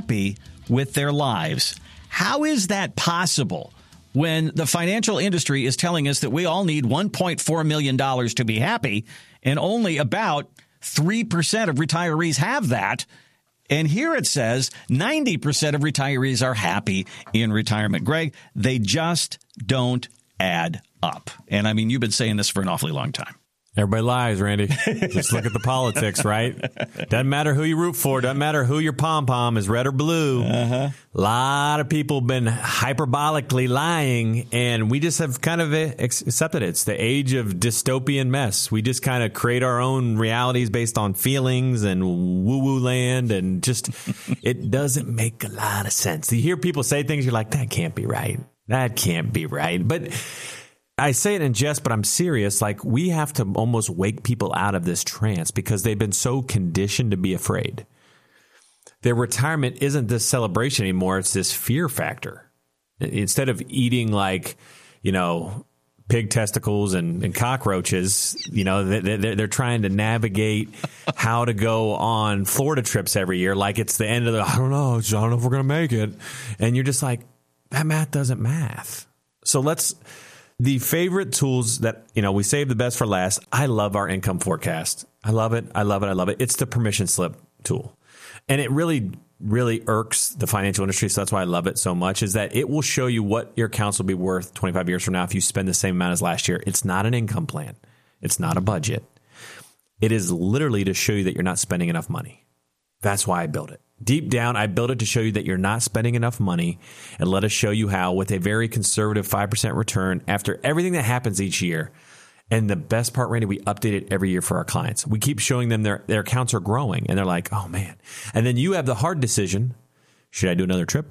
happy with their lives. How is that possible when the financial industry is telling us that we all need $1.4 million to be happy, and only about 3% of retirees have that? And here it says 90% of retirees are happy in retirement. Greg, they just don't add up. And I mean, you've been saying this for an awfully long time. Everybody lies, Randy. Just look at the politics, right? Doesn't matter who you root for. Doesn't matter who your pom-pom is, red or blue. A lot of people have been hyperbolically lying, and we just have kind of accepted it. It's the age of dystopian mess. We just kind of create our own realities based on feelings and woo-woo land, and just it doesn't make a lot of sense. You hear people say things, you're like, that can't be right. That can't be right. But I say it in jest, but I'm serious. Like, we have to almost wake people out of this trance because they've been so conditioned to be afraid. Their retirement isn't this celebration anymore. It's this fear factor. Instead of eating like, pig testicles and cockroaches, they're trying to navigate how to go on Florida trips every year. Like it's the end of I don't know if we're going to make it. And you're just like, that math doesn't math. So the favorite tools that, we save the best for last. I love our income forecast. I love it. I love it. I love it. It's the permission slip tool. And it really, really irks the financial industry. So that's why I love it so much, is that it will show you what your accounts will be worth 25 years from now if you spend the same amount as last year. It's not an income plan. It's not a budget. It is literally to show you that you're not spending enough money. That's why I built it. Deep down, I built it to show you that you're not spending enough money, and let us show you how with a very conservative 5% return after everything that happens each year. And the best part, Randy, we update it every year for our clients. We keep showing them their accounts are growing, and they're like, oh, man. And then you have the hard decision. Should I do another trip,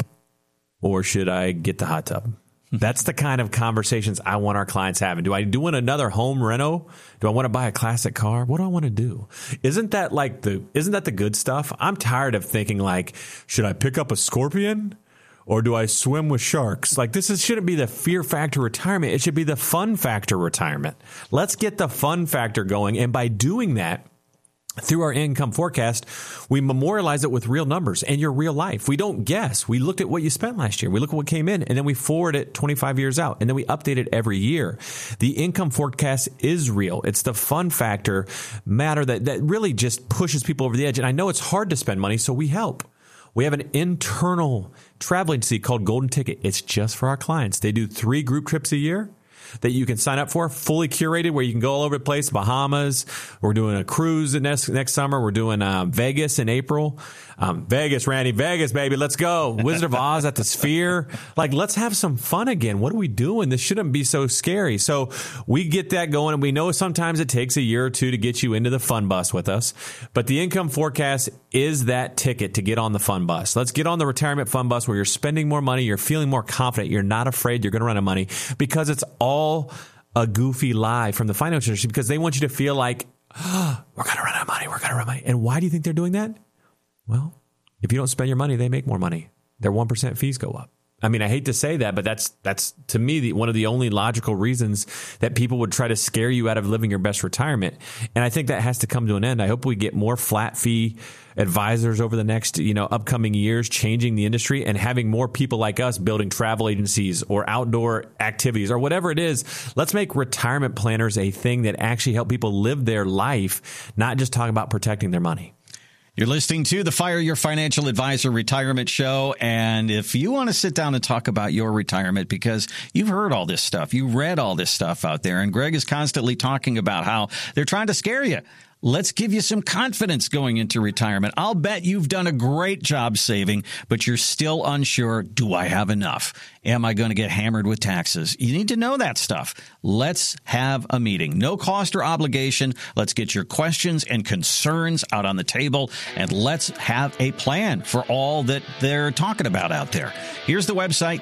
or should I get the hot tub? That's the kind of conversations I want our clients having. Do I do another home reno? Do I want to buy a classic car? What do I want to do? Isn't that the good stuff? I'm tired of thinking like, should I pick up a scorpion or do I swim with sharks? Like shouldn't be the fear factor retirement. It should be the fun factor retirement. Let's get the fun factor going. And by doing that, through our income forecast, we memorialize it with real numbers and your real life. We don't guess. We looked at what you spent last year. We look at what came in, and then we forward it 25 years out, and then we update it every year. The income forecast is real. It's the fun factor matter that really just pushes people over the edge. And I know it's hard to spend money, so we help. We have an internal travel agency called Golden Ticket. It's just for our clients. They do 3 group trips a year that you can sign up for, fully curated, where you can go all over the place. Bahamas. We're doing a cruise next summer. We're doing Vegas in April. Vegas, Randy, Vegas, baby. Let's go. Wizard of Oz at the Sphere. Like, let's have some fun again. What are we doing? This shouldn't be so scary. So we get that going, and we know sometimes it takes a year or two to get you into the fun bus with us. But the income forecast is that ticket to get on the fun bus. Let's get on the retirement fun bus where you're spending more money, you're feeling more confident, you're not afraid you're going to run out of money, because it's all a goofy lie from the financial industry, because they want you to feel like, we're going to run out of money. We're going to run out of money. And why do you think they're doing that? Well, if you don't spend your money, they make more money. Their 1% fees go up. I mean, I hate to say that, but that's to me one of the only logical reasons that people would try to scare you out of living your best retirement. And I think that has to come to an end. I hope we get more flat fee advisors over the next, upcoming years, changing the industry and having more people like us building travel agencies or outdoor activities or whatever it is. Let's make retirement planners a thing that actually help people live their life, not just talk about protecting their money. You're listening to the Fire Your Financial Advisor Retirement Show. And if you want to sit down and talk about your retirement, because you've heard all this stuff, you read all this stuff out there, and Greg is constantly talking about how they're trying to scare you. Let's give you some confidence going into retirement. I'll bet you've done a great job saving, but you're still unsure. Do I have enough? Am I going to get hammered with taxes? You need to know that stuff. Let's have a meeting. No cost or obligation. Let's get your questions and concerns out on the table, and let's have a plan for all that they're talking about out there. Here's the website,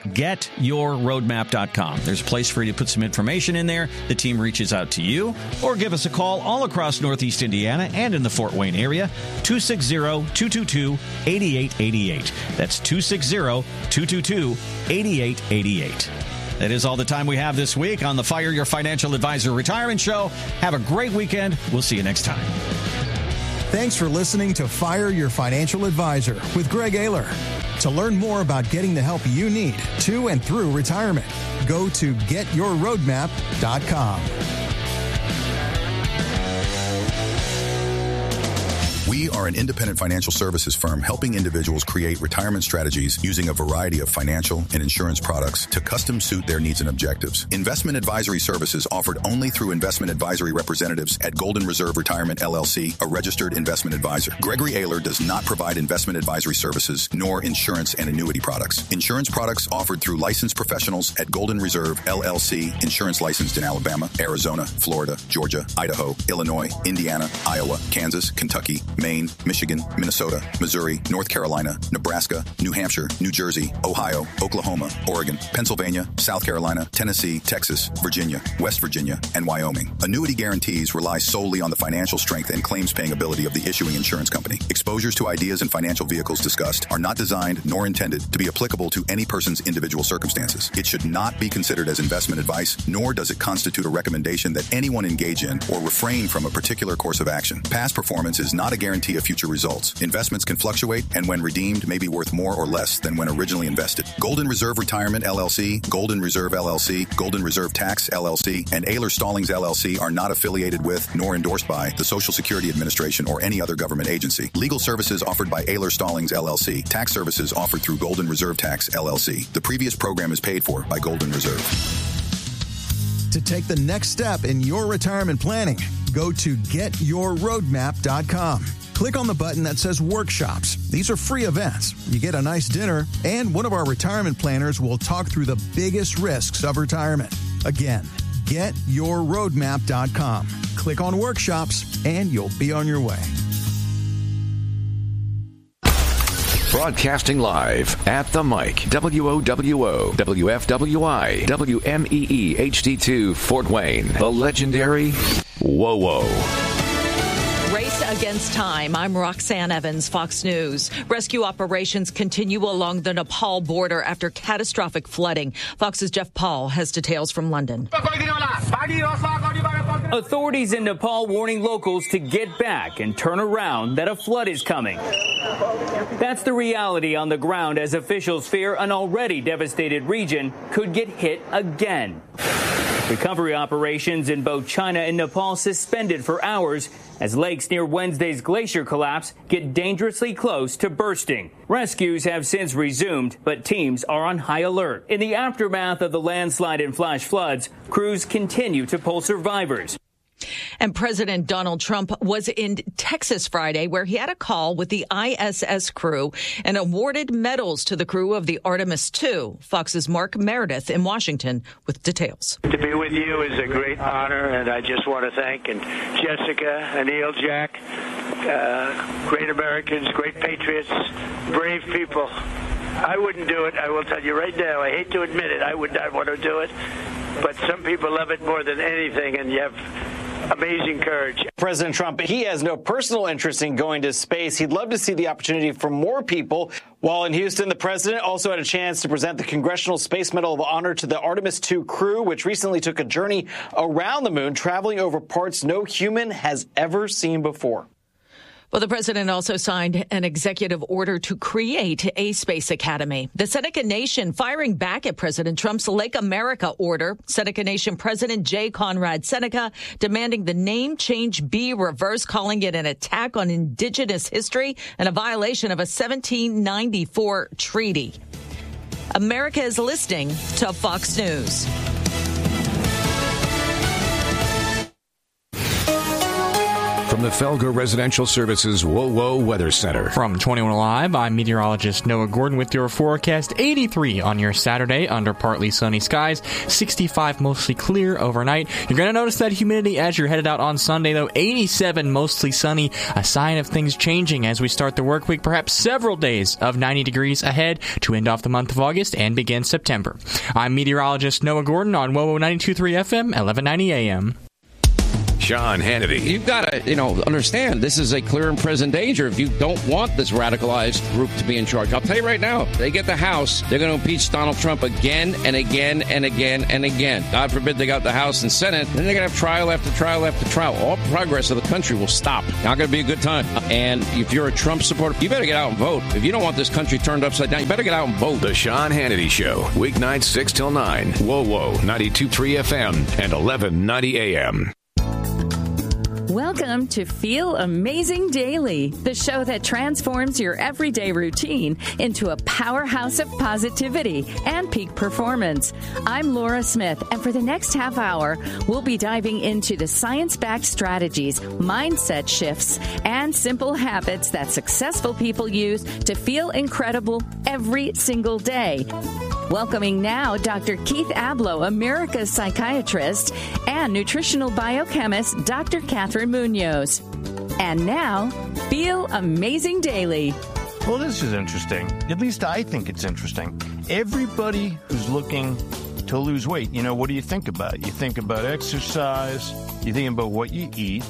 getyourroadmap.com. There's a place for you to put some information in there. The team reaches out to you, or give us a call all across Northeast Indiana and in the Fort Wayne area, 260-222-8888. That's 260-222-8888. That is all the time we have this week on the Fire Your Financial Advisor Retirement Show. Have a great weekend. We'll see you next time. Thanks for listening to Fire Your Financial Advisor with Greg Ayler. To learn more about getting the help you need to and through retirement, go to getyourroadmap.com. We are an independent financial services firm helping individuals create retirement strategies using a variety of financial and insurance products to custom suit their needs and objectives. Investment advisory services offered only through investment advisory representatives at Golden Reserve Retirement LLC, a registered investment advisor. Gregory Ayler does not provide investment advisory services nor insurance and annuity products. Insurance products offered through licensed professionals at Golden Reserve LLC, insurance licensed in Alabama, Arizona, Florida, Georgia, Idaho, Illinois, Indiana, Iowa, Kansas, Kentucky, Maine, Michigan, Minnesota, Missouri, North Carolina, Nebraska, New Hampshire, New Jersey, Ohio, Oklahoma, Oregon, Pennsylvania, South Carolina, Tennessee, Texas, Virginia, West Virginia, and Wyoming. Annuity guarantees rely solely on the financial strength and claims-paying ability of the issuing insurance company. Exposures to ideas and financial vehicles discussed are not designed nor intended to be applicable to any person's individual circumstances. It should not be considered as investment advice, nor does it constitute a recommendation that anyone engage in or refrain from a particular course of action. Past performance is not a guarantee of future results. Investments can fluctuate and when redeemed may be worth more or less than when originally invested. Golden Reserve Retirement LLC, Golden Reserve LLC, Golden Reserve Tax LLC, and Ayler Stallings LLC are not affiliated with nor endorsed by the Social Security Administration or any other government agency. Legal services offered by Ayler Stallings LLC. Tax services offered through Golden Reserve Tax LLC. The previous program is paid for by Golden Reserve. To take the next step in your retirement planning, go to getyourroadmap.com. Click on the button that says Workshops. These are free events. You get a nice dinner, and one of our retirement planners will talk through the biggest risks of retirement. Again, getyourroadmap.com. Click on Workshops, and you'll be on your way. Broadcasting live at the mic, WOWO, WFWI, WMEE HD2 Fort Wayne, the legendary WOWO. Race against time. I'm Roxanne Evans, Fox News. Rescue operations continue along the Nepal border after catastrophic flooding. Fox's Jeff Paul has details from London. Authorities in Nepal warning locals to get back and turn around that a flood is coming. That's the reality on the ground as officials fear an already devastated region could get hit again. Recovery operations in both China and Nepal suspended for hours as lakes near Wednesday's glacier collapse get dangerously close to bursting. Rescues have since resumed, but teams are on high alert. In the aftermath of the landslide and flash floods, crews continue to pull survivors. And President Donald Trump was in Texas Friday, where he had a call with the ISS crew and awarded medals to the crew of the Artemis II. Fox's Mark Meredith in Washington with details. To be with you is a great honor, and I just want to thank Jessica, Anil, Jack, great Americans, great patriots, brave people. I wouldn't do it. I will tell you right now. I hate to admit it. I would not want to do it. But some people love it more than anything, and you have amazing courage. President Trump, he has no personal interest in going to space. He'd love to see the opportunity for more people. While in Houston, the president also had a chance to present the Congressional Space Medal of Honor to the Artemis II crew, which recently took a journey around the moon, traveling over parts no human has ever seen before. Well, the president also signed an executive order to create a space academy. The Seneca Nation firing back at President Trump's Lake America order. Seneca Nation President J. Conrad Seneca demanding the name change be reversed, calling it an attack on indigenous history and a violation of a 1794 treaty. America is listening to Fox News. From the Felger Residential Services WOWO Weather Center. From 21 Live, I'm meteorologist Noah Gordon with your forecast. 83 on your Saturday under partly sunny skies. 65 mostly clear overnight. You're going to notice that humidity as you're headed out on Sunday, though. 87 mostly sunny. A sign of things changing as we start the work week. Perhaps several days of 90 degrees ahead to end off the month of August and begin September. I'm meteorologist Noah Gordon on WOWO 92.3 FM, 1190 AM. Sean Hannity. You've got to, understand this is a clear and present danger if you don't want this radicalized group to be in charge. I'll tell you right now, they get the House, they're going to impeach Donald Trump again and again and again and again. God forbid they got the House and Senate, then they're going to have trial after trial after trial. All progress of the country will stop. Not going to be a good time. And if you're a Trump supporter, you better get out and vote. If you don't want this country turned upside down, you better get out and vote. The Sean Hannity Show, weeknights 6 till 9. Whoa, 92.3 FM and 1190 AM. Welcome to Feel Amazing Daily, the show that transforms your everyday routine into a powerhouse of positivity and peak performance. I'm Laura Smith, and for the next half hour, we'll be diving into the science-backed strategies, mindset shifts, and simple habits that successful people use to feel incredible every single day. Welcoming now Dr. Keith Ablow, America's psychiatrist, and nutritional biochemist Dr. Catherine Munoz. And now, Feel Amazing Daily. Well, this is interesting. At least I think it's interesting. Everybody who's looking to lose weight, what do you think about? You think about exercise, you think about what you eat.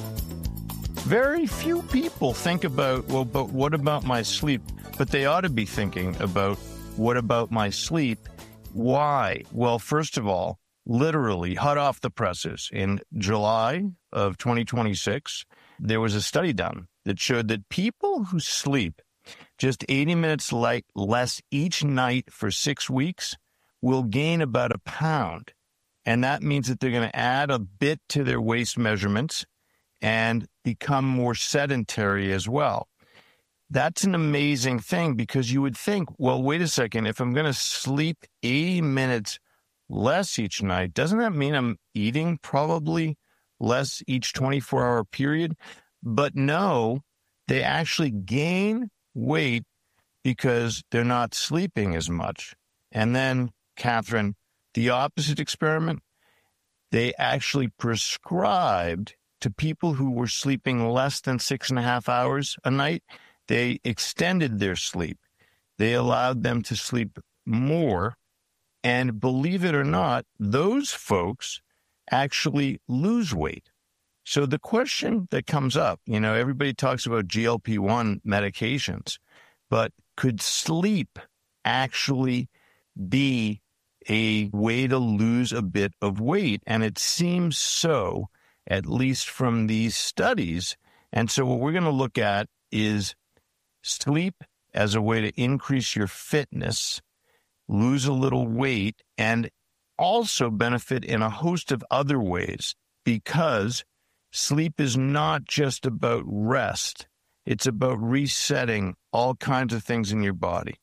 Very few people think about, but what about my sleep? But they ought to be thinking about, what about my sleep? Why? Well, first of all, literally hot off the presses, in July of 2026, there was a study done that showed that people who sleep just 80 minutes less each night for 6 weeks will gain about a pound. And that means that they're going to add a bit to their waist measurements and become more sedentary as well. That's an amazing thing, because you would think, well, wait a second, if I'm going to sleep 80 minutes less each night, doesn't that mean I'm eating probably less each 24-hour period? But no, they actually gain weight because they're not sleeping as much. And then, Catherine, the opposite experiment, they actually prescribed to people who were sleeping less than 6.5 hours a night, they extended their sleep. They allowed them to sleep more. And believe it or not, those folks actually lose weight. So the question that comes up, everybody talks about GLP-1 medications, but could sleep actually be a way to lose a bit of weight? And it seems so, at least from these studies. And so what we're going to look at is sleep as a way to increase your fitness, lose a little weight, and also benefit in a host of other ways, because sleep is not just about rest. It's about resetting all kinds of things in your body.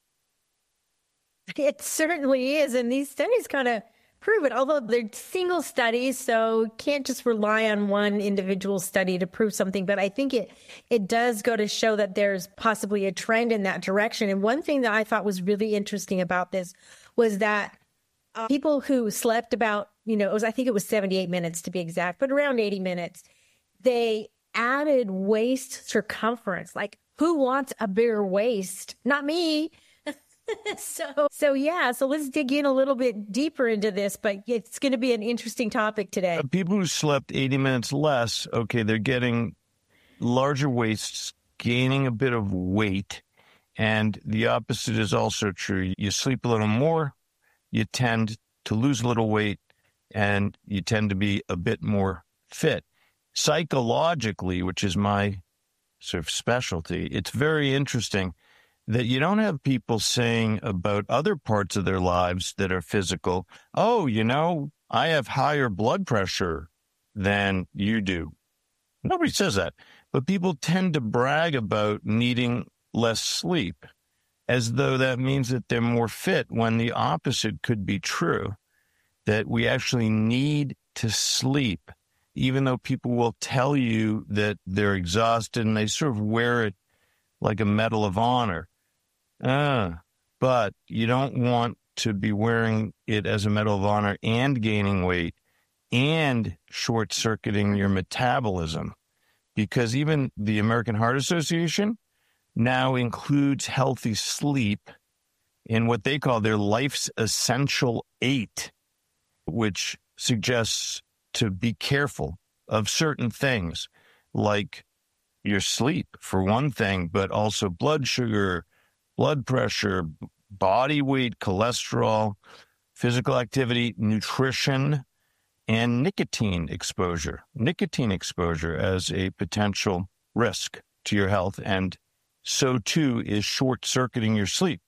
It certainly is. And these studies kind of prove it, although they're single studies, so can't just rely on one individual study to prove something. But I think it does go to show that there's possibly a trend in that direction. And one thing that I thought was really interesting about this was that people who slept about, I think it was 78 minutes to be exact, but around 80 minutes, they added waist circumference. Like, who wants a bigger waist? Not me. So let's dig in a little bit deeper into this, but it's going to be an interesting topic today. People who slept 80 minutes less, okay, they're getting larger waists, gaining a bit of weight, and the opposite is also true. You sleep a little more, you tend to lose a little weight, and you tend to be a bit more fit. Psychologically, which is my sort of specialty, it's very interesting that you don't have people saying about other parts of their lives that are physical, oh, I have higher blood pressure than you do. Nobody says that. But people tend to brag about needing less sleep, as though that means that they're more fit, when the opposite could be true, that we actually need to sleep, even though people will tell you that they're exhausted and they sort of wear it like a Medal of Honor. But you don't want to be wearing it as a Medal of Honor and gaining weight and short-circuiting your metabolism, because even the American Heart Association now includes healthy sleep in what they call their Life's Essential 8, which suggests to be careful of certain things, like your sleep, for one thing, but also blood sugar, blood pressure, body weight, cholesterol, physical activity, nutrition, and nicotine exposure. Nicotine exposure as a potential risk to your health, and so too is short-circuiting your sleep.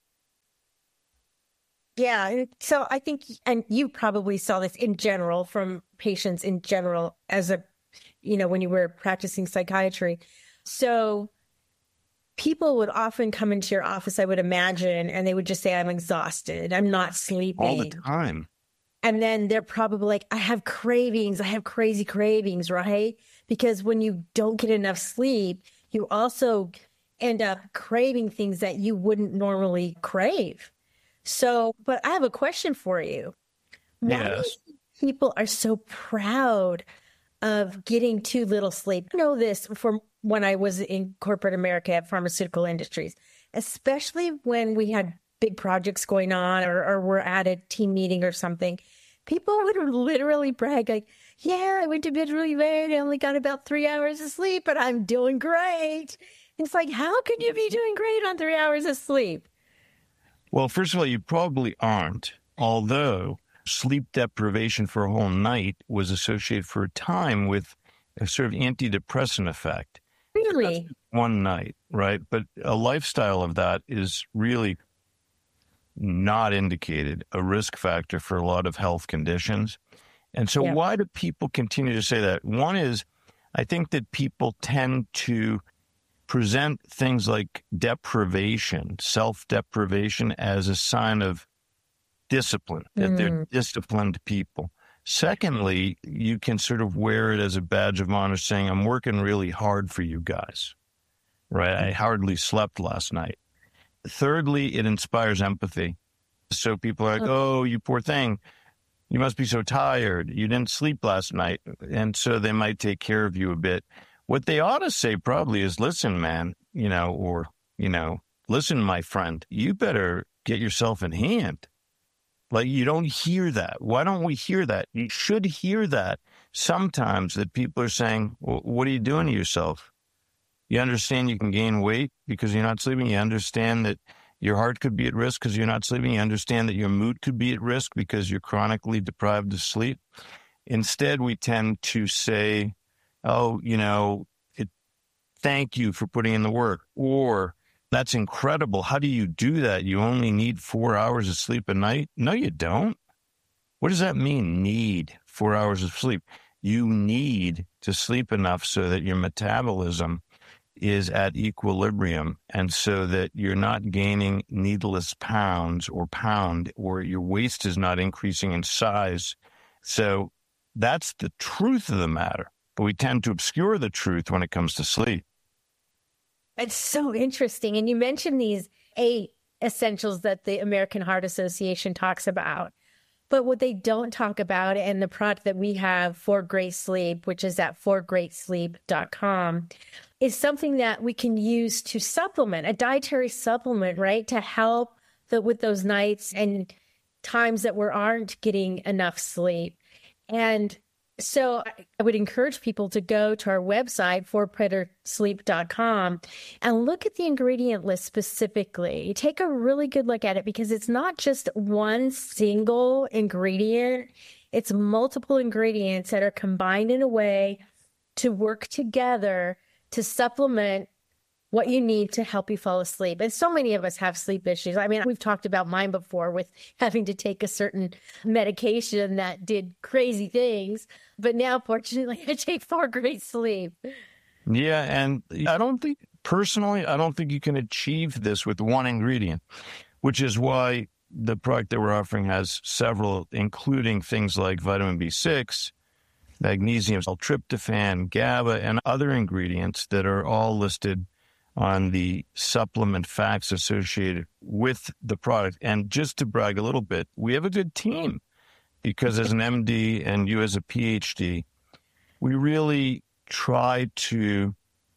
Yeah. So I think, and you probably saw this in general from patients in general as a, when you were practicing psychiatry. So people would often come into your office, I would imagine, and they would just say, I'm exhausted. I'm not sleeping. All the time. And then they're probably like, I have cravings. I have crazy cravings, right? Because when you don't get enough sleep, you also end up craving things that you wouldn't normally crave. So, but I have a question for you. Why do you think people are so proud of getting too little sleep? I know this from when I was in corporate America at pharmaceutical industries, especially when we had big projects going on or we're at a team meeting or something. People would literally brag like, yeah, I went to bed really late. I only got about 3 hours of sleep, but I'm doing great. It's like, how could you be doing great on 3 hours of sleep? Well, first of all, you probably aren't, although sleep deprivation for a whole night was associated for a time with a sort of antidepressant effect. Really? One night, right? But a lifestyle of that is really not indicated a risk factor for a lot of health conditions. And so why do people continue to say that? One is, I think that people tend to present things like deprivation, self-deprivation, as a sign of discipline, that they're disciplined people. Secondly, you can sort of wear it as a badge of honor, saying, I'm working really hard for you guys, right? I hardly slept last night. Thirdly, it inspires empathy. So people are like, oh, you poor thing. You must be so tired. You didn't sleep last night. And so they might take care of you a bit. What they ought to say probably is, listen, man, listen, my friend, you better get yourself in hand. Like, you don't hear that. Why don't we hear that? You should hear that sometimes, that people are saying, well, what are you doing to yourself? You understand you can gain weight because you're not sleeping. You understand that your heart could be at risk because you're not sleeping. You understand that your mood could be at risk because you're chronically deprived of sleep. Instead, we tend to say, oh, thank you for putting in the work. Or, that's incredible. How do you do that? You only need 4 hours of sleep a night? No, you don't. What does that mean, need 4 hours of sleep? You need to sleep enough so that your metabolism is at equilibrium, and so that you're not gaining needless pounds or your waist is not increasing in size. So that's the truth of the matter. But we tend to obscure the truth when it comes to sleep. It's so interesting. And you mentioned these 8 essentials that the American Heart Association talks about. But what they don't talk about, and the product that we have for Great Sleep, which is at forgreatsleep.com, is something that we can use to supplement, a dietary supplement, right? To help with those nights and times that we aren't getting enough sleep. And so I would encourage people to go to our website, forgreatsleep.com, and look at the ingredient list specifically. Take a really good look at it, because it's not just one single ingredient. It's multiple ingredients that are combined in a way to work together to supplement what you need to help you fall asleep. And so many of us have sleep issues. I mean, we've talked about mine before, with having to take a certain medication that did crazy things. But now, fortunately, I take For Great Sleep. Yeah, and I don't think you can achieve this with one ingredient, which is why the product that we're offering has several, including things like vitamin B6, magnesium, L-tryptophan, GABA, and other ingredients that are all listed on the supplement facts associated with the product. And just to brag a little bit, we have a good team, because as an MD and you as a PhD, we really try to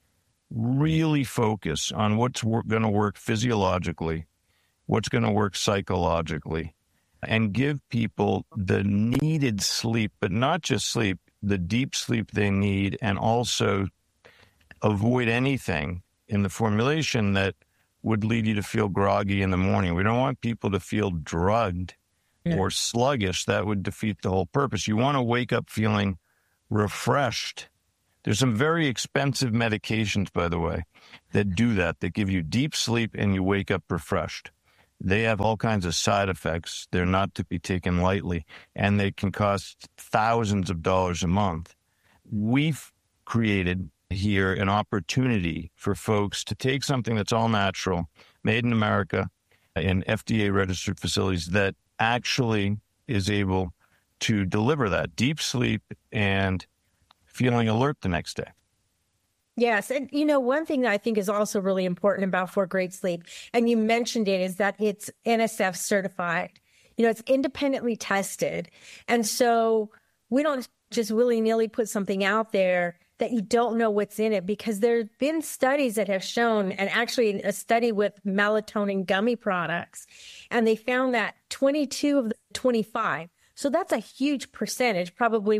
really focus on what's going to work physiologically, what's going to work psychologically, and give people the needed sleep, but not just sleep, the deep sleep they need and also avoid anything in the formulation that would lead you to feel groggy in the morning. We don't want people to feel drugged or sluggish. That would defeat the whole purpose. You want to wake up feeling refreshed. There's some very expensive medications, by the way, that do that give you deep sleep and you wake up refreshed. They have all kinds of side effects. They're not to be taken lightly, and they can cost thousands of dollars a month. We've created here an opportunity for folks to take something that's all natural, made in America, in FDA-registered facilities that actually is able to deliver that deep sleep and feeling alert the next day. Yes. And, one thing that I think is also really important about For Great Sleep, and you mentioned it, is that it's NSF certified. It's independently tested. And so we don't just willy-nilly put something out there that you don't know what's in it, because there have been studies that have shown, and actually a study with melatonin gummy products, and they found that 22 of the 25, so that's a huge percentage, probably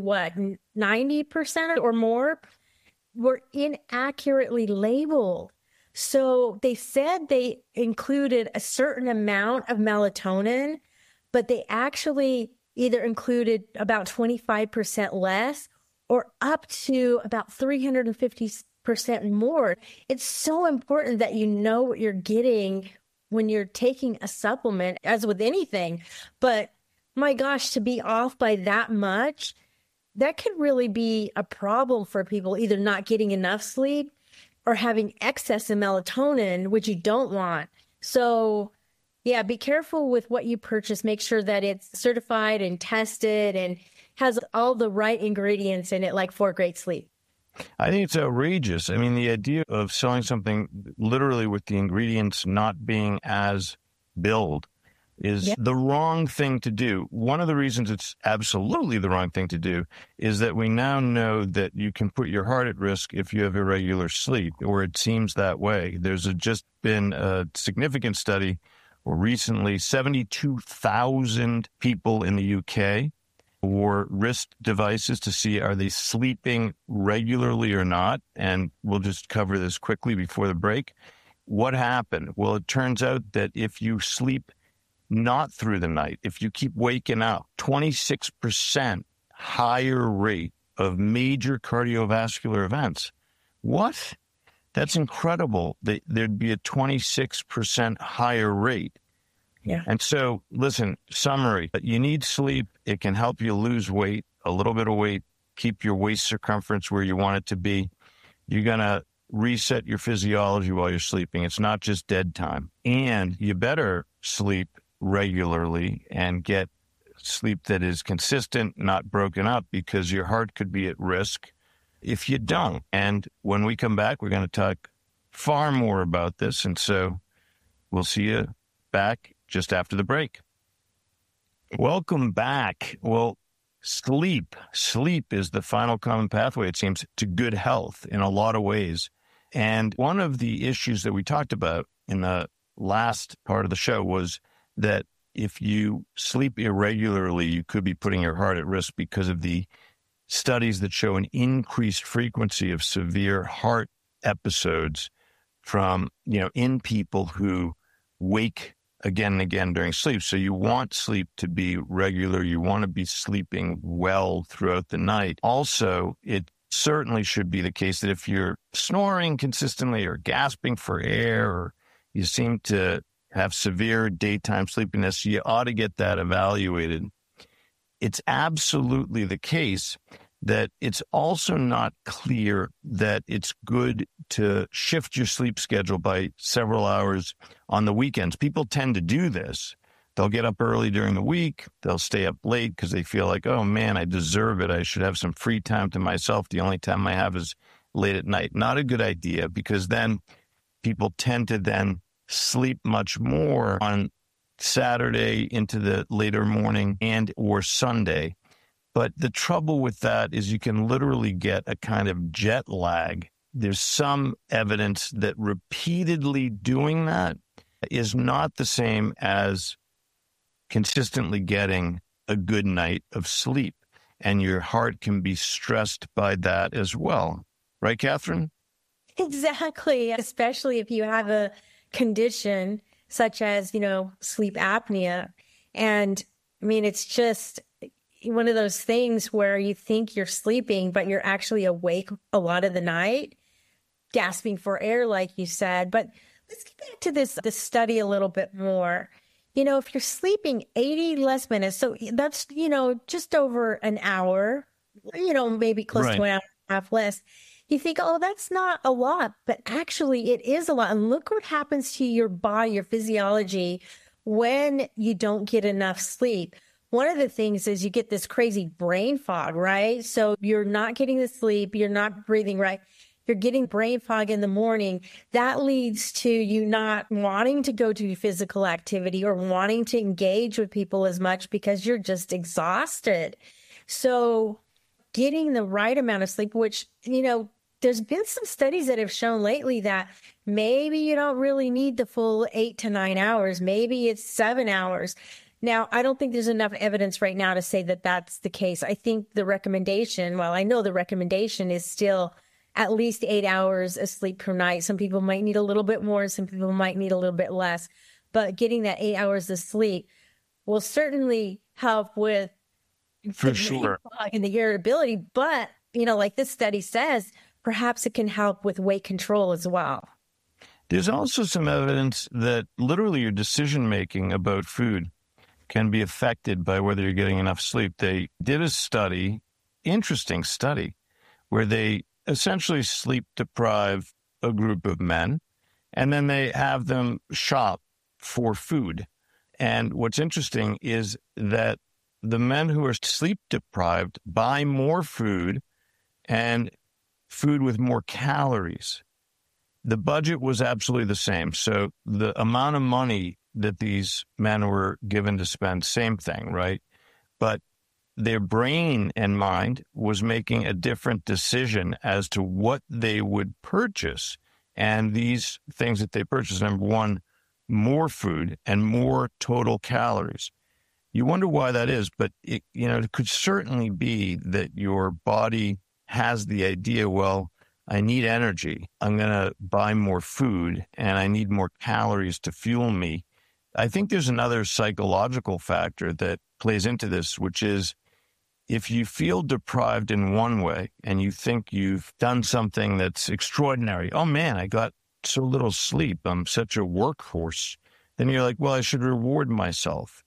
90% or more, were inaccurately labeled. So they said they included a certain amount of melatonin, but they actually either included about 25% less or up to about 350% more. It's so important that you know what you're getting when you're taking a supplement, as with anything. But my gosh, to be off by that much, that could really be a problem for people, either not getting enough sleep or having excess in melatonin, which you don't want. So yeah, be careful with what you purchase. Make sure that it's certified and tested and has all the right ingredients in it, like For Great Sleep. I think it's outrageous. I mean, the idea of selling something literally with the ingredients not being as billed is the wrong thing to do. One of the reasons it's absolutely the wrong thing to do is that we now know that you can put your heart at risk if you have irregular sleep, or it seems that way. There's just been a significant study recently, 72,000 people in the UK wore wrist devices to see are they sleeping regularly or not. And we'll just cover this quickly before the break. What happened? Well, it turns out that if you sleep not through the night, if you keep waking up, 26% higher rate of major cardiovascular events. What? That's incredible. There'd be a 26% higher rate. Yeah. And so, listen, summary, you need sleep. It can help you lose weight, a little bit of weight, keep your waist circumference where you want it to be. You're going to reset your physiology while you're sleeping. It's not just dead time. And you better sleep regularly and get sleep that is consistent, not broken up, because your heart could be at risk if you don't. And when we come back, we're going to talk far more about this. And so we'll see you back just after the break. Welcome back. Well, sleep is the final common pathway, it seems, to good health in a lot of ways. And one of the issues that we talked about in the last part of the show was that if you sleep irregularly, you could be putting your heart at risk because of the studies that show an increased frequency of severe heart episodes from, in people who wake again and again during sleep. So you want sleep to be regular. You want to be sleeping well throughout the night. Also, it certainly should be the case that if you're snoring consistently or gasping for air, or you seem to have severe daytime sleepiness, you ought to get that evaluated. It's absolutely the case that it's also not clear that it's good to shift your sleep schedule by several hours on the weekends. People tend to do this. They'll get up early during the week. They'll stay up late because they feel like, oh, man, I deserve it. I should have some free time to myself. The only time I have is late at night. Not a good idea, because then people tend to then sleep much more on Saturday into the later morning and or Sunday. But the trouble with that is you can literally get a kind of jet lag. There's some evidence that repeatedly doing that is not the same as consistently getting a good night of sleep. and your heart can be stressed by that as well. Right, Catherine? Exactly. Especially if you have a condition such as, sleep apnea. And I mean, it's just one of those things where you think you're sleeping, but you're actually awake a lot of the night, gasping for air, like you said. But let's get back to this study a little bit more. If you're sleeping 80 less minutes, so that's, just over an hour, maybe close to an hour and a half less. You think, oh, that's not a lot, but actually it is a lot. And look what happens to your body, your physiology, when you don't get enough sleep. One of the things is you get this crazy brain fog, right? So you're not getting the sleep, you're not breathing right. You're getting brain fog in the morning. That leads to you not wanting to go do physical activity or wanting to engage with people as much because you're just exhausted. So getting the right amount of sleep, which, there's been some studies that have shown lately that maybe you don't really need the full 8 to 9 hours. Maybe it's 7 hours. Now, I don't think there's enough evidence right now to say that that's the case. I think the recommendation, I know the recommendation is still at least 8 hours of sleep per night. Some people might need a little bit more. Some people might need a little bit less. But getting that 8 hours of sleep will certainly help with for sure and the irritability. But, like this study says, perhaps it can help with weight control as well. There's also some evidence that literally your decision-making about food can be affected by whether you're getting enough sleep. They did a study, interesting study, where they essentially sleep deprive a group of men, and then they have them shop for food. And what's interesting is that the men who are sleep deprived buy more food and food with more calories. The budget was absolutely the same. So the amount of money that these men were given to spend, same thing, right? But their brain and mind was making a different decision as to what they would purchase. And these things that they purchased, number one, more food and more total calories. You wonder why that is, but it could certainly be that your body has the idea, well, I need energy. I'm going to buy more food and I need more calories to fuel me. I think there's another psychological factor that plays into this, which is if you feel deprived in one way and you think you've done something that's extraordinary, oh man, I got so little sleep, I'm such a workhorse, then you're like, well, I should reward myself.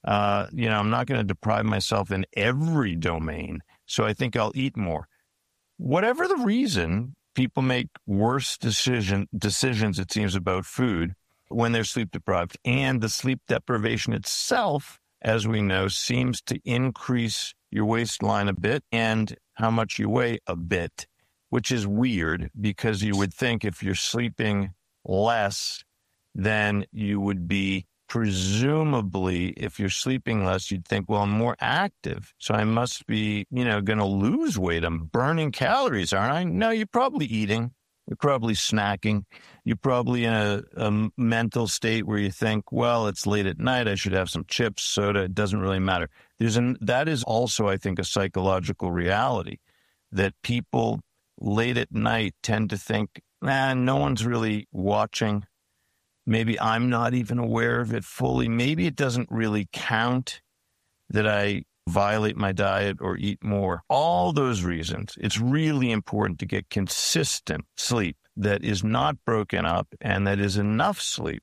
I'm not going to deprive myself in every domain, so I think I'll eat more. Whatever the reason, people make worse decisions, it seems, about food when they're sleep deprived. And the sleep deprivation itself, as we know, seems to increase your waistline a bit and how much you weigh a bit, which is weird because you would think if you're sleeping less, then you would be presumably, if you're sleeping less, you'd think, well, I'm more active, so I must be, going to lose weight. I'm burning calories, aren't I? No, you're probably eating. You're probably snacking. You're probably in a mental state where you think, well, it's late at night. I should have some chips, soda. It doesn't really matter. That is also, I think, a psychological reality that people late at night tend to think, no one's really watching. Maybe I'm not even aware of it fully. Maybe it doesn't really count that I violate my diet or eat more. All those reasons, it's really important to get consistent sleep that is not broken up and that is enough sleep.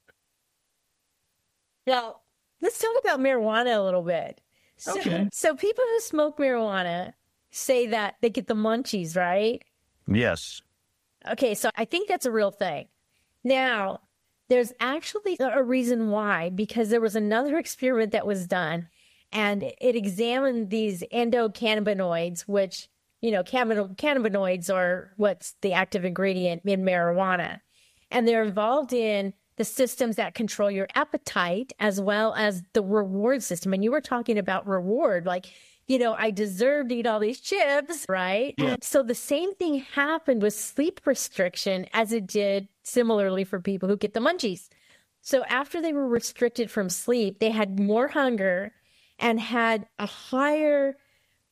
Now, let's talk about marijuana a little bit. So people who smoke marijuana say that they get the munchies, right? Yes. Okay, so I think that's a real thing. Now, there's actually a reason why, because there was another experiment that was done, and it examined these endocannabinoids, which, cannabinoids are what's the active ingredient in marijuana. And they're involved in the systems that control your appetite as well as the reward system. And you were talking about reward, like, I deserve to eat all these chips, right? Yeah. So the same thing happened with sleep restriction as it did similarly for people who get the munchies. So after they were restricted from sleep, they had more hunger and had a higher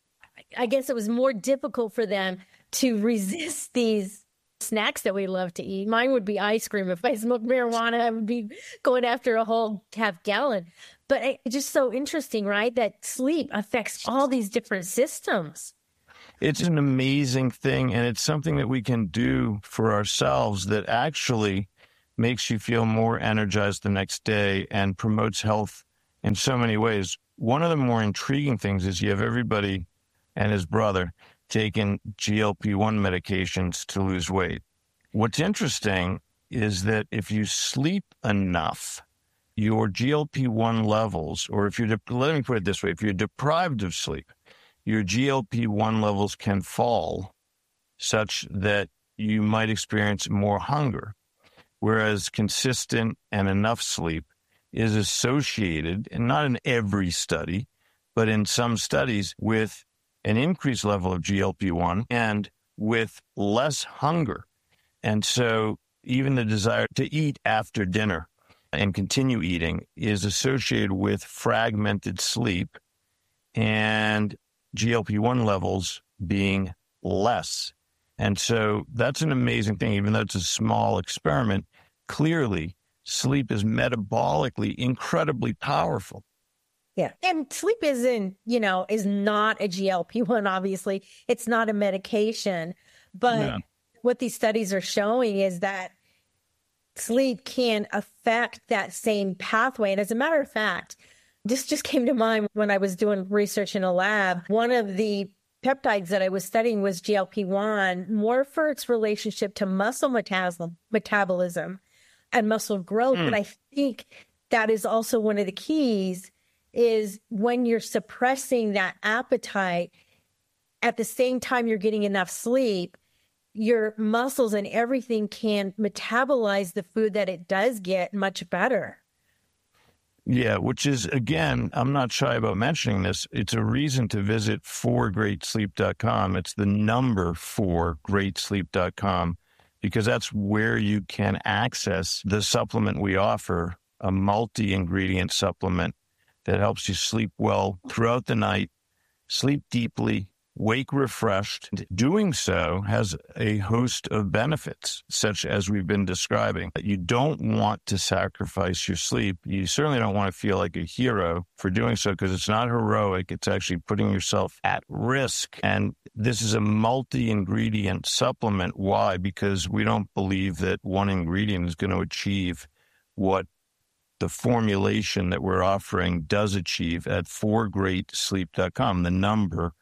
I guess it was more difficult for them to resist these snacks that we love to eat. Mine would be ice cream. If I smoked marijuana, I would be going after a whole half gallon. But it's just so interesting, right? That sleep affects all these different systems. It's an amazing thing, and it's something that we can do for ourselves that actually makes you feel more energized the next day and promotes health in so many ways. One of the more intriguing things is you have everybody and his brother taking GLP-1 medications to lose weight. What's interesting is that if you sleep enough, your GLP-1 levels, or if you're, let me put it this way, if you're deprived of sleep, your GLP-1 levels can fall such that you might experience more hunger, whereas consistent and enough sleep is associated, and not in every study, but in some studies, with an increased level of GLP-1 and with less hunger. And so even the desire to eat after dinner and continue eating is associated with fragmented sleep and GLP-1 levels being less. And so that's an amazing thing. Even though it's a small experiment, clearly sleep is metabolically incredibly powerful. Yeah. And sleep is not a GLP-1, obviously. It's not a medication. But what these studies are showing is that sleep can affect that same pathway. And as a matter of fact, this just came to mind when I was doing research in a lab. One of the peptides that I was studying was GLP-1, more for its relationship to muscle metabolism and muscle growth. But I think that is also one of the keys, is when you're suppressing that appetite, at the same time you're getting enough sleep, your muscles and everything can metabolize the food that it does get much better. Yeah, which is, again, I'm not shy about mentioning this. It's a reason to visit 4greatsleep.com. It's the number 4greatsleep.com, because that's where you can access the supplement we offer, a multi-ingredient supplement that helps you sleep well throughout the night, sleep deeply, wake refreshed. Doing so has a host of benefits, such as we've been describing. You don't want to sacrifice your sleep. You certainly don't want to feel like a hero for doing so, because it's not heroic. It's actually putting yourself at risk. And this is a multi-ingredient supplement. Why? Because we don't believe that one ingredient is going to achieve what the formulation that we're offering does achieve at 4greatsleep.com, the number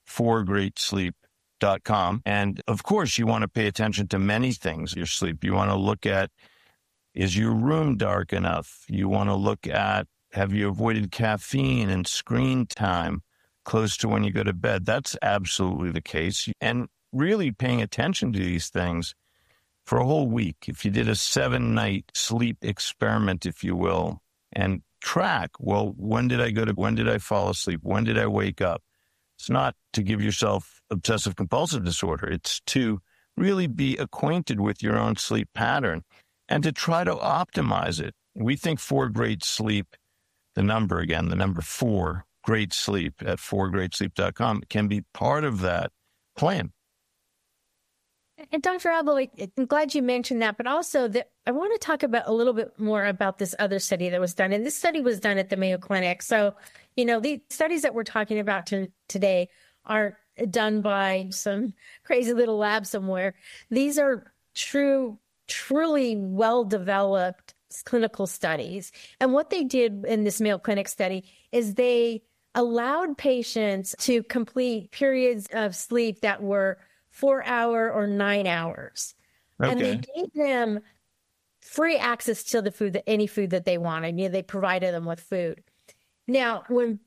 4greatsleep.com. And of course, you want to pay attention to many things, your sleep. You want to look at, is your room dark enough? You want to look at, have you avoided caffeine and screen time close to when you go to bed? That's absolutely the case. And really paying attention to these things for a whole week. If you did a 7-night sleep experiment, if you will, and track, well, when did I fall asleep? When did I wake up? It's not to give yourself obsessive compulsive disorder. It's to really be acquainted with your own sleep pattern and to try to optimize it. We think 4 Great Sleep, the number 4 Great Sleep at 4greatsleep.com can be part of that plan. And Dr. Abel, I'm glad you mentioned that, but also that I want to talk about a little bit more about this other study that was done. And this study was done at the Mayo Clinic. So, the studies that we're talking about today aren't done by some crazy little lab somewhere. These are truly well-developed clinical studies. And what they did in this Mayo Clinic study is they allowed patients to complete periods of sleep that were 4-hour or 9 hours. Okay. And they gave them free access to the food, any food that they wanted. They provided them with food. Now, when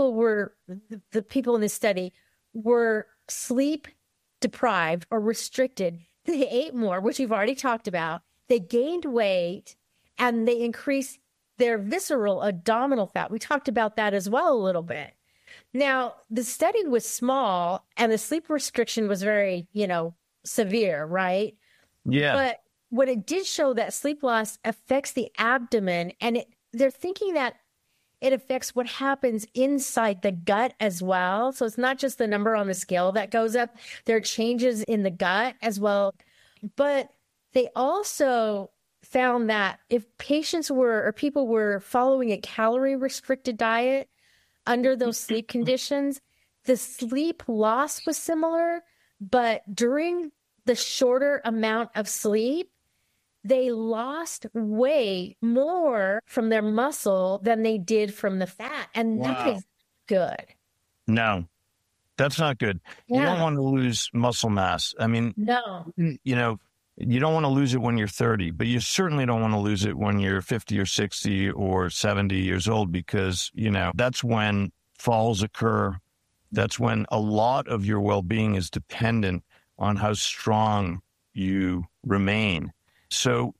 the people in this study were sleep deprived or restricted, they ate more, which we've already talked about. They gained weight and they increased their visceral abdominal fat. We talked about that as well a little bit. Now, the study was small and the sleep restriction was very, severe, right? Yeah. But what it did show that sleep loss affects the abdomen, and they're thinking that it affects what happens inside the gut as well. So it's not just the number on the scale that goes up. There are changes in the gut as well. But they also found that if people were following a calorie restricted diet under those sleep conditions, the sleep loss was similar, but during the shorter amount of sleep, they lost way more from their muscle than they did from the fat. And that is good. No, that's not good. Yeah. You don't want to lose muscle mass. I mean, no, you don't want to lose it when you're 30, but you certainly don't want to lose it when you're 50 or 60 or 70 years old, because, that's when falls occur. That's when a lot of your well-being is dependent on how strong you remain. So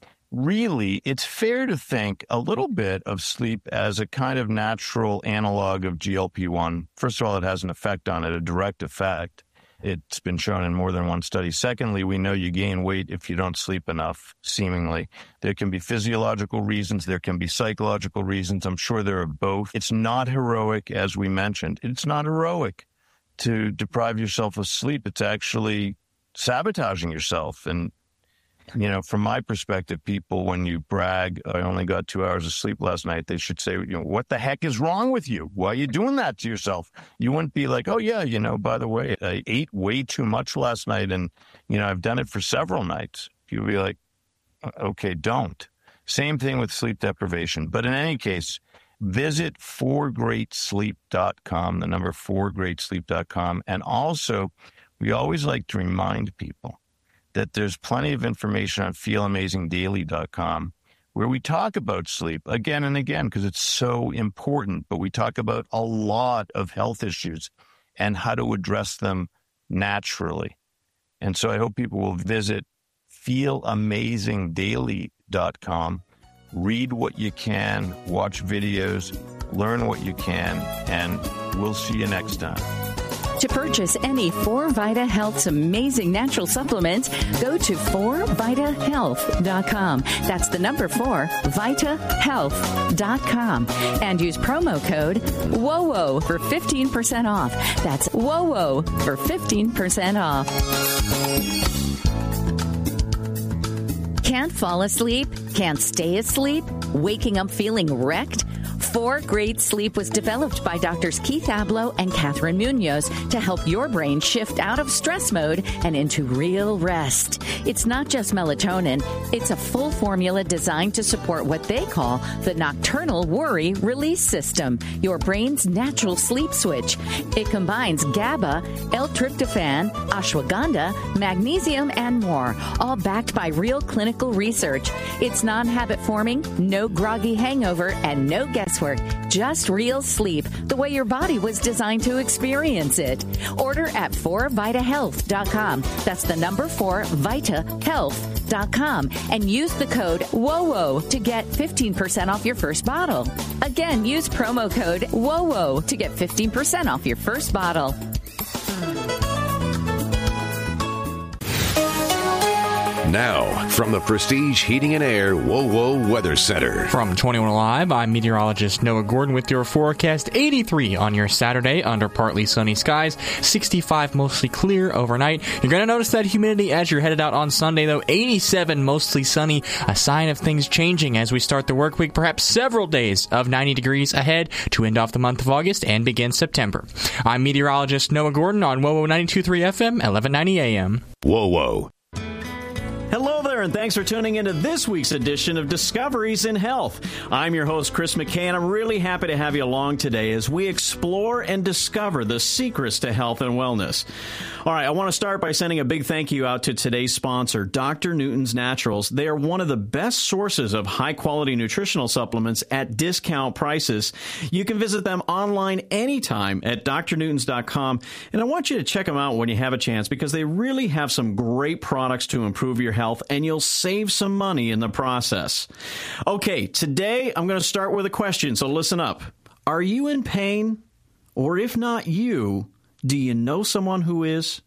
really, it's fair to think a little bit of sleep as a kind of natural analog of GLP-1. First of all, it has an effect on it, a direct effect. It's been shown in more than one study. Secondly, we know you gain weight if you don't sleep enough, seemingly. There can be physiological reasons. There can be psychological reasons. I'm sure there are both. It's not heroic, as we mentioned. It's not heroic to deprive yourself of sleep. It's actually sabotaging yourself. And from my perspective, people, when you brag, I only got 2 hours of sleep last night, they should say, what the heck is wrong with you? Why are you doing that to yourself? You wouldn't be like, oh, yeah, by the way, I ate way too much last night and, I've done it for several nights. You'd be like, okay, don't. Same thing with sleep deprivation. But in any case, visit 4greatsleep.com, the number 4greatsleep.com. And also, we always like to remind people that there's plenty of information on feelamazingdaily.com where we talk about sleep again and again because it's so important, but we talk about a lot of health issues and how to address them naturally. And so I hope people will visit feelamazingdaily.com, read what you can, watch videos, learn what you can, and we'll see you next time. To purchase any 4Vita Health's amazing natural supplements, go to 4vitahealth.com. That's the number 4, vitahealth.com. And use promo code WOWO for 15% off. That's WOWO for 15% off. Can't fall asleep? Can't stay asleep? Waking up feeling wrecked? 4 Great Sleep was developed by Drs. Keith Abloh and Catherine Munoz to help your brain shift out of stress mode and into real rest. It's not just melatonin. It's a full formula designed to support what they call the nocturnal worry release system, your brain's natural sleep switch. It combines GABA, L-tryptophan, ashwagandha, magnesium, and more, all backed by real clinical research. It's non-habit forming, no groggy hangover, and no guesswork. Just real sleep, the way your body was designed to experience it. Order at 4vitahealth.com. That's the number 4, vitahealth.com. And use the code WOWO to get 15% off your first bottle. Again, use promo code WOWO to get 15% off your first bottle. Now, from the Prestige Heating and Air WOWO Weather Center. From 21 Live, I'm meteorologist Noah Gordon with your forecast. 83 on your Saturday under partly sunny skies. 65 mostly clear overnight. You're going to notice that humidity as you're headed out on Sunday, though. 87 mostly sunny. A sign of things changing as we start the work week. Perhaps several days of 90 degrees ahead to end off the month of August and begin September. I'm meteorologist Noah Gordon on WOWO 92.3 FM, 1190 AM. WOWO. Hello there, and thanks for tuning into this week's edition of Discoveries in Health. I'm your host, Chris McKay, and I'm really happy to have you along today as we explore and discover the secrets to health and wellness. All right, I want to start by sending a big thank you out to today's sponsor, Dr. Newton's Naturals. They are one of the best sources of high-quality nutritional supplements at discount prices. You can visit them online anytime at drnewtons.com, and I want you to check them out when you have a chance because they really have some great products to improve your health, and you'll save some money in the process. Okay, today I'm going to start with a question, so listen up. Are you in pain? Or if not you, do you know someone who is?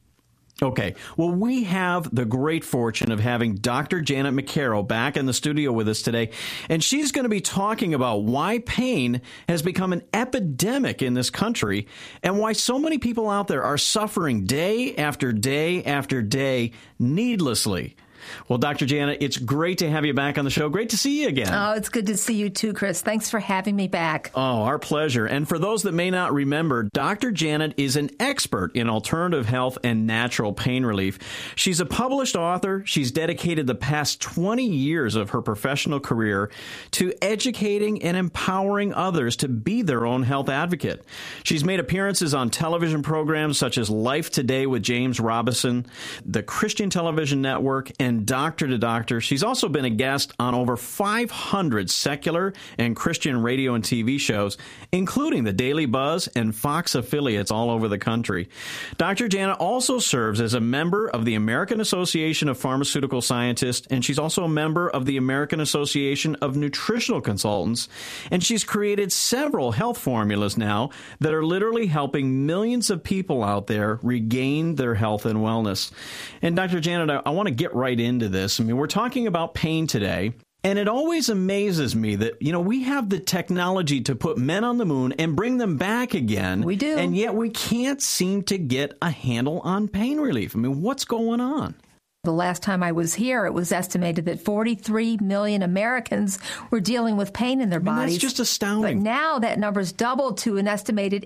Okay. Well, we have the great fortune of having Dr. Janet McCarroll back in the studio with us today, and she's going to be talking about why pain has become an epidemic in this country and why so many people out there are suffering day after day after day needlessly. Well, Dr. Janet, it's great to have you back on the show. Great to see you again. Oh, it's good to see you too, Chris. Thanks for having me back. Oh, our pleasure. And for those that may not remember, Dr. Janet is an expert in alternative health and natural pain relief. She's a published author. She's dedicated the past 20 years of her professional career to educating and empowering others to be their own health advocate. She's made appearances on television programs such as Life Today with James Robison, the Christian Television Network, and Doctor to Doctor. She's also been a guest on over 500 secular and Christian radio and TV shows, including the Daily Buzz and Fox affiliates all over the country. Dr. Janet also serves as a member of the American Association of Pharmaceutical Scientists, and she's also a member of the American Association of Nutritional Consultants, and she's created several health formulas now that are literally helping millions of people out there regain their health and wellness. And Dr. Janet, I want to get right into this. I mean, we're talking about pain today, and it always amazes me that, we have the technology to put men on the moon and bring them back again. We do. And yet we can't seem to get a handle on pain relief. I mean, what's going on? The last time I was here, it was estimated that 43 million Americans were dealing with pain in their bodies. That's just astounding. But now that number's doubled to an estimated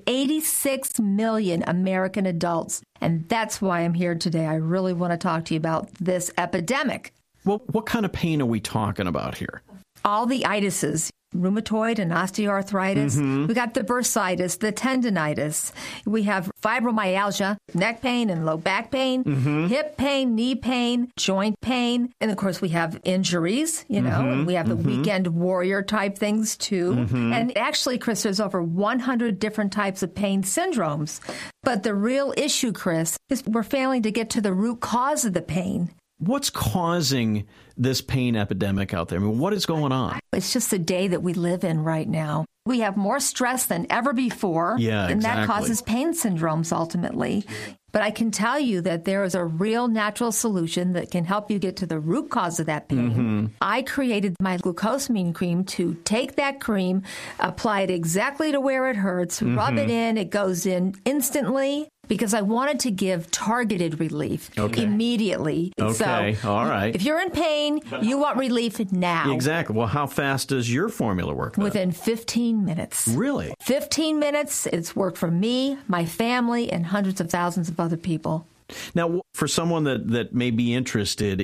86 million American adults. And that's why I'm here today. I really want to talk to you about this epidemic. Well, what kind of pain are we talking about here? All the itises. Rheumatoid and osteoarthritis. Mm-hmm. We got the bursitis, the tendinitis. We have fibromyalgia, neck pain and low back pain, Mm-hmm. hip pain, knee pain, joint pain. And of course, we have injuries, Mm-hmm. and we have the weekend warrior type things too. Mm-hmm. And actually, Chris, there's over 100 different types of pain syndromes. But the real issue, Chris, is we're failing to get to the root cause of the pain. What's causing this pain epidemic out there? I mean, what is going on? It's just the day that we live in right now. We have more stress than ever before, Yeah, and that exactly. causes pain syndromes ultimately. But I can tell you that there is a real natural solution that can help you get to the root cause of that pain. Mm-hmm. I created my glucosamine cream to take that cream, apply it exactly to where it hurts, rub it in, it goes in instantly. Because I wanted to give targeted relief immediately. Okay, So all right. if you're in pain, you want relief now. Exactly. Well, how fast does your formula work then? Within 15 minutes. Really? 15 minutes. It's worked for me, my family, and hundreds of thousands of other people. Now, for someone that may be interested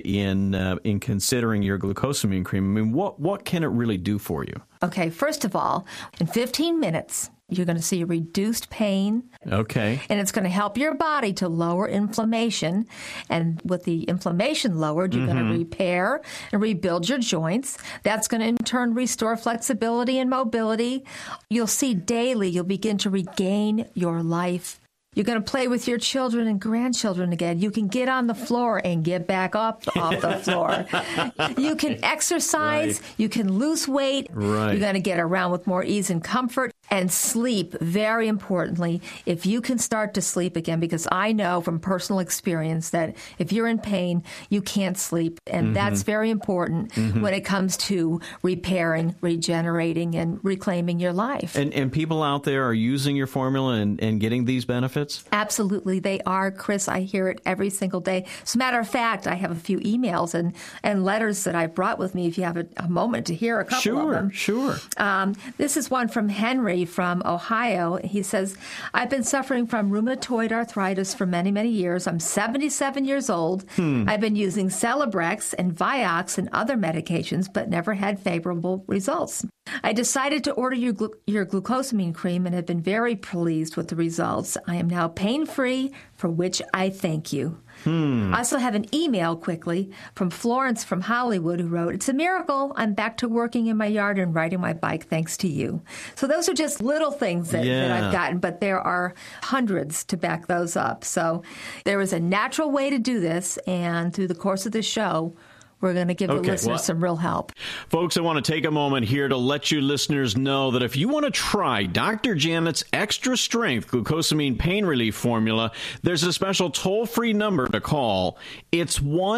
in considering your glucosamine cream, I mean, what can it really do for you? Okay, first of all, in 15 minutes, you're going to see reduced pain. Okay. And it's going to help your body to lower inflammation. And with the inflammation lowered, you're going to repair and rebuild your joints. That's going to, in turn, restore flexibility and mobility. You'll see daily, you'll begin to regain your life. You're going to play with your children and grandchildren again. You can get on the floor and get back up off the floor. You can exercise. Right. You can lose weight. Right. You're going to get around with more ease and comfort. And sleep, very importantly, if you can start to sleep again, because I know from personal experience that if you're in pain, you can't sleep. And that's very important when it comes to repairing, regenerating, and reclaiming your life. And people out there are using your formula and getting these benefits? Absolutely, they are, Chris. I hear it every single day. As a matter of fact, I have a few emails and letters that I brought with me, if you have a moment to hear a couple of them. Sure. This is one from Henry from Ohio. He says, I've been suffering from rheumatoid arthritis for many, many years. I'm 77 years old. I've been using Celebrex and Vioxx and other medications, but never had favorable results. I decided to order your glucosamine cream and have been very pleased with the results. I am now pain-free, for which I thank you. I also have an email quickly from Florence from Hollywood who wrote, it's a miracle. I'm back to working in my yard and riding my bike thanks to you. So those are just little things that I've gotten, but there are hundreds to back those up. So there is a natural way to do this, and through the course of the show, we're going to give the listeners some real help. Folks, I want to take a moment here to let you listeners know that if you want to try Dr. Janet's Extra Strength Glucosamine Pain Relief Formula, there's a special toll-free number to call. It's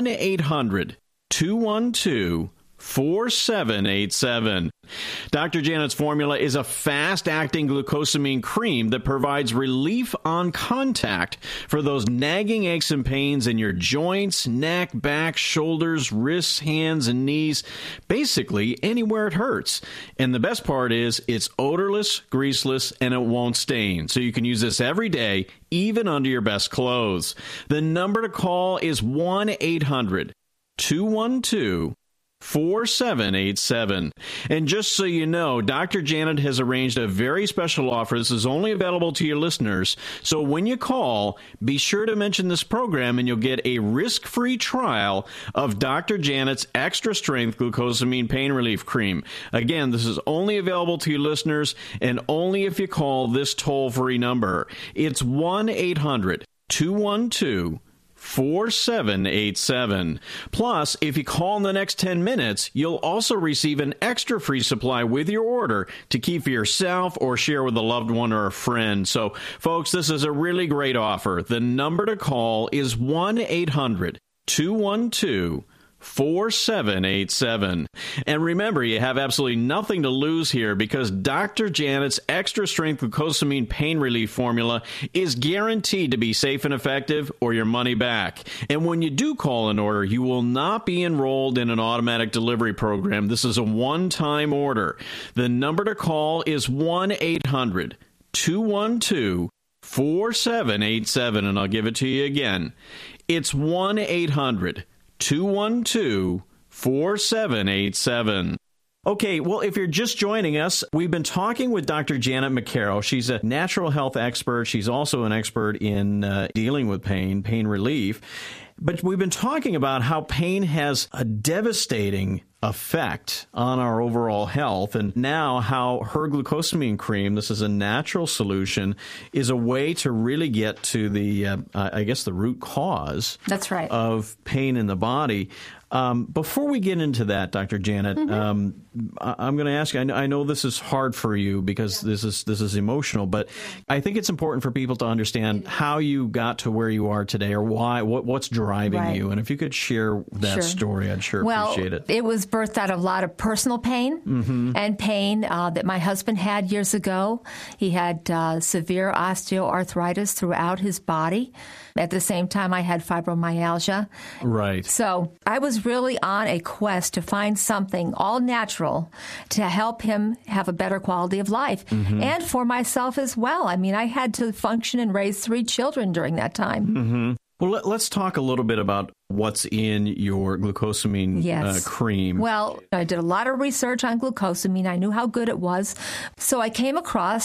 1-800-212-4787. Dr. Janet's formula is a fast-acting glucosamine cream that provides relief on contact for those nagging aches and pains in your joints, neck, back, shoulders, wrists, hands, and knees, basically anywhere it hurts. And the best part is it's odorless, greaseless, and it won't stain. So you can use this every day, even under your best clothes. The number to call is 1-800-212-4787. And just so you know, Dr. Janet has arranged a very special offer. This is only available to your listeners. So when you call, be sure to mention this program and you'll get a risk-free trial of Dr. Janet's Extra Strength Glucosamine Pain Relief Cream. Again, this is only available to your listeners and only if you call this toll-free number. It's 1-800-212-4787. Plus, if you call in the next 10 minutes, you'll also receive an extra free supply with your order to keep for yourself or share with a loved one or a friend. So, folks, this is a really great offer. The number to call is 1-800-212-4787. And remember, you have absolutely nothing to lose here because Dr. Janet's Extra Strength Glucosamine Pain Relief Formula is guaranteed to be safe and effective or your money back. And when you do call an order, you will not be enrolled in an automatic delivery program. This is a one-time order. The number to call is 1-800-212-4787, and I'll give it to you again. It's 1-800-212-4787. Okay, well, if you're just joining us, we've been talking with Dr. Janet McCarroll. She's a natural health expert. She's also an expert in dealing with pain relief. But we've been talking about how pain has a devastating effect on our overall health, and now how her glucosamine cream, this is a natural solution, is a way to really get to the, the root cause. That's right. Of pain in the body. Before we get into that, Dr. Janet, I'm going to ask you, I know this is hard for you because this is emotional, but I think it's important for people to understand how you got to where you are today or what's driving you. And if you could share that story, I'd appreciate it. It was birthed out of a lot of personal pain and pain that my husband had years ago. He had severe osteoarthritis throughout his body. At the same time, I had fibromyalgia. Right. So I was really on a quest to find something all natural to help him have a better quality of life and for myself as well. I mean, I had to function and raise 3 children during that time. Well, let's talk a little bit about what's in your glucosamine cream. Well, I did a lot of research on glucosamine. I knew how good it was. So I came across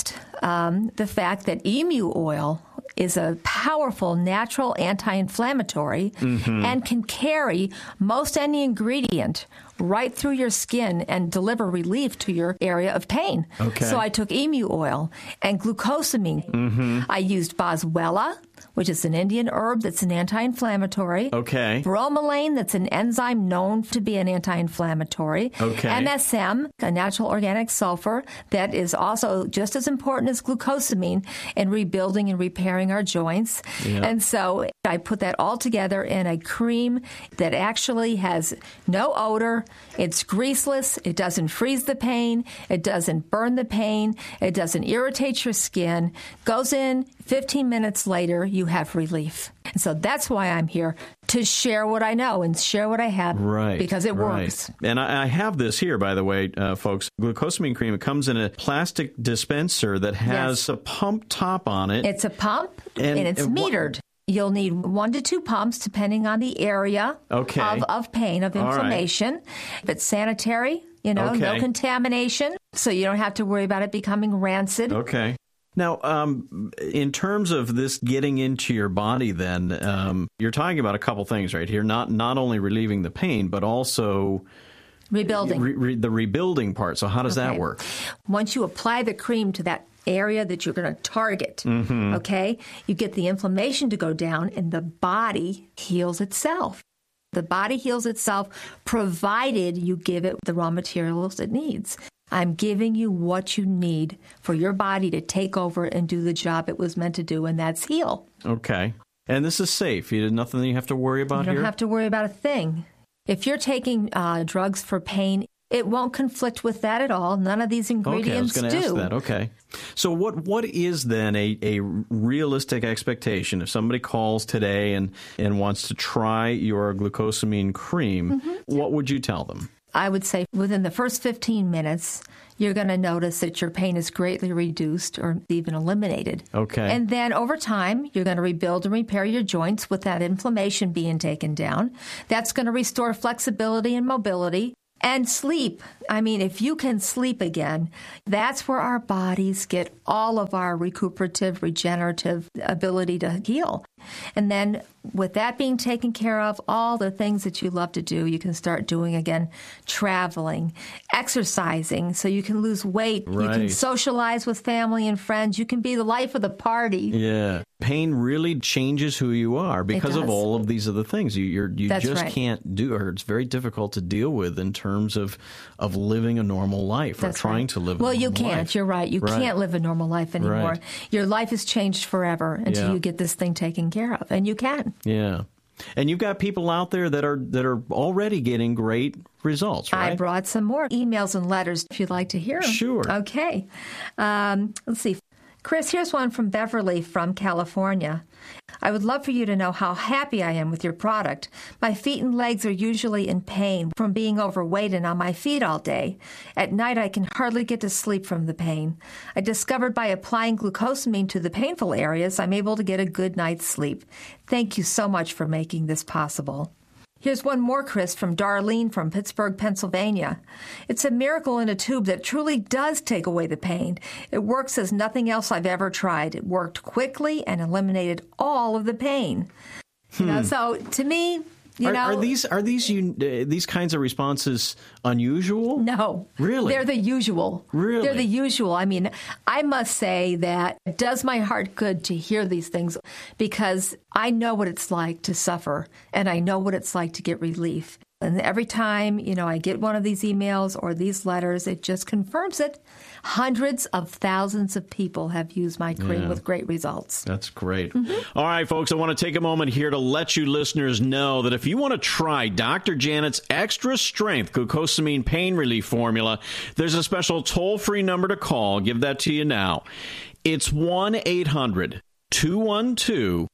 the fact that emu oil is a powerful natural anti-inflammatory and can carry most any ingredient right through your skin and deliver relief to your area of pain. Okay. So I took emu oil and glucosamine. I used boswellia, which is an Indian herb that's an anti-inflammatory. Okay. Bromelain, that's an enzyme known to be an anti-inflammatory. Okay. MSM, a natural organic sulfur that is also just as important as glucosamine in rebuilding and repairing our joints. Yeah. And so I put that all together in a cream that actually has no odor. It's greaseless. It doesn't freeze the pain. It doesn't burn the pain. It doesn't irritate your skin. Goes in 15 minutes later, you have relief. And so that's why I'm here, to share what I know and share what I have, because it works. And I have this here, by the way, folks. Glucosamine cream, it comes in a plastic dispenser that has a pump top on it. It's a pump, and it's metered. You'll need 1 to 2 pumps, depending on the area of pain, of inflammation. Right. If it's sanitary, no contamination, so you don't have to worry about it becoming rancid. Okay. Now, in terms of this getting into your body, then, you're talking about a couple things right here. Not only relieving the pain, but also rebuilding. The rebuilding part. So how does that work? Once you apply the cream to that area that you're going to target, you get the inflammation to go down, and the body heals itself. The body heals itself provided you give it the raw materials it needs. I'm giving you what you need for your body to take over and do the job it was meant to do, and that's heal. Okay. And this is safe. There's nothing that you have to worry about here? You don't have to worry about a thing. If you're taking drugs for pain, it won't conflict with that at all. None of these ingredients do. Okay, I was going to ask that. Okay. So what is then a realistic expectation if somebody calls today and wants to try your glucosamine cream? What would you tell them? I would say within the first 15 minutes, you're going to notice that your pain is greatly reduced or even eliminated. Okay. And then over time, you're going to rebuild and repair your joints with that inflammation being taken down. That's going to restore flexibility and mobility. And sleep. I mean, if you can sleep again, that's where our bodies get all of our recuperative, regenerative ability to heal. And then with that being taken care of, all the things that you love to do, you can start doing again, traveling, exercising, so you can lose weight. Right. You can socialize with family and friends. You can be the life of the party. Yeah. Pain really changes who you are because of all of these other things. You just can't do, or it's very difficult to deal with in terms of living a normal life or trying to live a normal life. Well, you can't. You're right. You can't live a normal life anymore. Right. Your life has changed forever until you get this thing taken care of, and you can. Yeah. And you've got people out there that are already getting great results, right? I brought some more emails and letters if you'd like to hear them. Sure. Okay. Let's see. Chris, here's one from Beverly from California. I would love for you to know how happy I am with your product. My feet and legs are usually in pain from being overweight and on my feet all day. At night, I can hardly get to sleep from the pain. I discovered by applying glucosamine to the painful areas, I'm able to get a good night's sleep. Thank you so much for making this possible. Here's one more, Chris, from Darlene from Pittsburgh, Pennsylvania. It's a miracle in a tube that truly does take away the pain. It works as nothing else I've ever tried. It worked quickly and eliminated all of the pain. So to me, are these kinds of responses unusual? No. Really? They're the usual. Really? They're the usual. I mean, I must say that it does my heart good to hear these things because I know what it's like to suffer and I know what it's like to get relief. And every time, I get one of these emails or these letters, it just confirms it. Hundreds of thousands of people have used my cream with great results. That's great. All right, folks, I want to take a moment here to let you listeners know that if you want to try Dr. Janet's Extra Strength Glucosamine Pain Relief Formula, there's a special toll-free number to call. I'll give that to you now. It's 1-800-212-4787.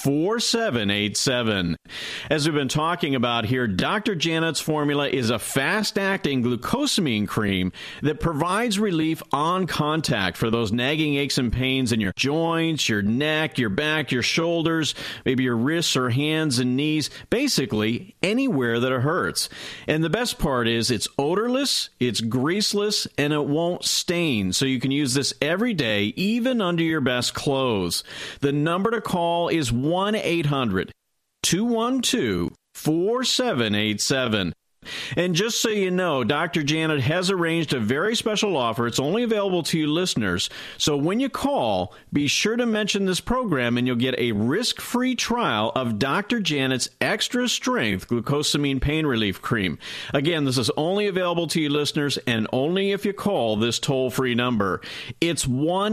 As we've been talking about here, Dr. Janet's formula is a fast-acting glucosamine cream that provides relief on contact for those nagging aches and pains in your joints, your neck, your back, your shoulders, maybe your wrists or hands and knees, basically anywhere that it hurts. And the best part is it's odorless, it's greaseless, and it won't stain, so you can use this every day, even under your best clothes. The number to call is 1-800-212-4787. And just so you know, Dr. Janet has arranged a very special offer. It's only available to you listeners. So when you call, be sure to mention this program and you'll get a risk-free trial of Dr. Janet's Extra Strength Glucosamine Pain Relief Cream. Again, this is only available to you listeners and only if you call this toll-free number. It's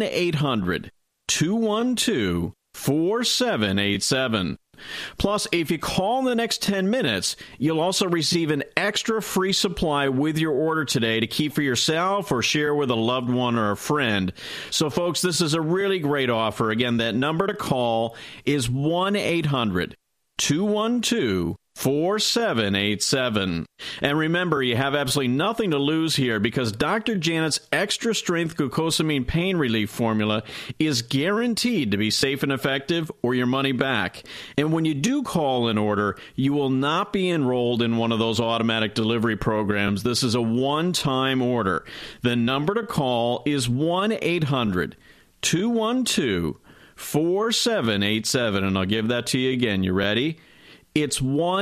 1-800-212-4787. Plus, if you call in the next 10 minutes, you'll also receive an extra free supply with your order today to keep for yourself or share with a loved one or a friend. So, folks, this is a really great offer. Again, that number to call is 1-800-212-4787. And remember, you have absolutely nothing to lose here because Dr. Janet's Extra Strength Glucosamine Pain Relief Formula is guaranteed to be safe and effective or your money back. And when you do call in order, you will not be enrolled in one of those automatic delivery programs. This is a one-time order. The number to call is 1-800-212-4787. And I'll give that to you again. You ready? It's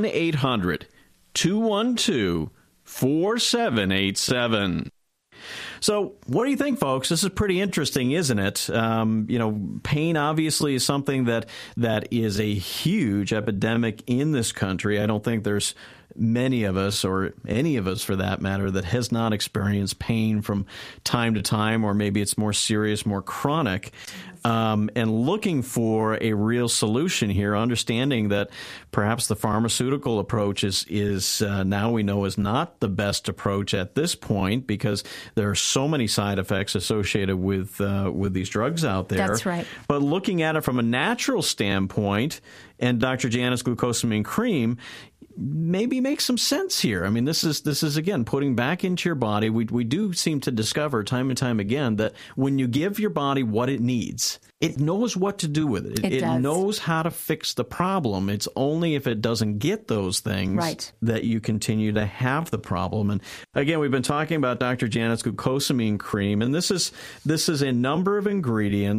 1-800-212-4787. So what do you think, folks? This is pretty interesting, isn't it? Pain obviously is something that is a huge epidemic in this country. I don't think there's many of us, or any of us for that matter, that has not experienced pain from time to time, or maybe it's more serious, more chronic. And looking for a real solution here, understanding that perhaps the pharmaceutical approach is now we know is not the best approach at this point, because there are so many side effects associated with these drugs out there. That's right. But looking at it from a natural standpoint, and Dr. Janet's glucosamine cream maybe makes some sense here. I mean, this is again putting back into your body. We do seem to discover time and time again that when you give your body what it needs, it knows what to do with it. It knows how to fix the problem. It's only if it doesn't get those things that you continue to have the problem. And again, we've been talking about Dr. Janet's glucosamine cream, and this is a number of ingredients